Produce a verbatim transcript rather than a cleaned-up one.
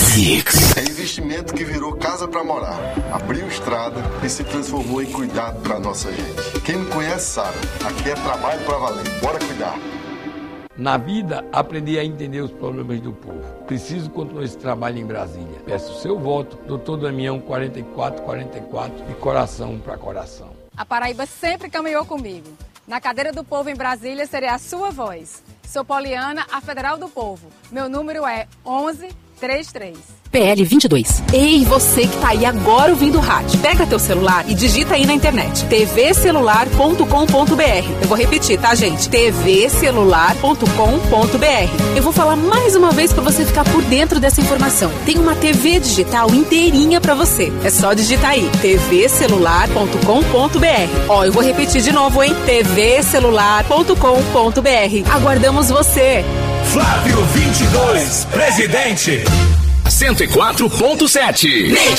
Mix. É investimento que virou casa pra morar, abriu estrada e se transformou em cuidado pra nossa gente. Quem me conhece sabe, aqui é trabalho pra valer. Bora cuidar. Na vida, aprendi a entender os problemas do povo. Preciso continuar esse trabalho em Brasília. Peço o seu voto, doutor Damião quarenta e quatro quarenta e quatro, de coração para coração. A Paraíba sempre caminhou comigo. Na cadeira do povo em Brasília, serei a sua voz. Sou Poliana, a Federal do Povo. Meu número é onze trinta e três. P L vinte e dois. Ei, você que tá aí agora ouvindo o rádio, pega teu celular e digita aí na internet t v celular ponto com ponto b r. Eu vou repetir, tá, gente? t v celular ponto com ponto b r. Eu vou falar mais uma vez pra você ficar por dentro dessa informação. Tem uma T V digital inteirinha pra você. É só digitar aí t v celular ponto com ponto b r. Ó, eu vou repetir de novo, hein? t v celular ponto com ponto b r. Aguardamos você. Flávio vinte e dois, presidente. cento e quatro ponto sete. Mix.